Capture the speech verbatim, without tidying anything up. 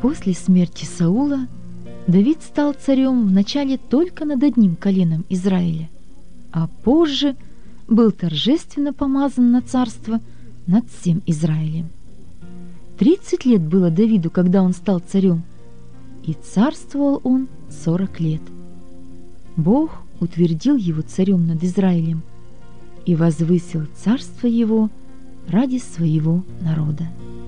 После смерти Саула Давид стал царем вначале только над одним коленом Израиля, а позже был торжественно помазан на царство над всем Израилем. Тридцать лет было Давиду, когда он стал царем, и царствовал он сорок лет. Бог утвердил его царем над Израилем и возвысил царство его ради своего народа.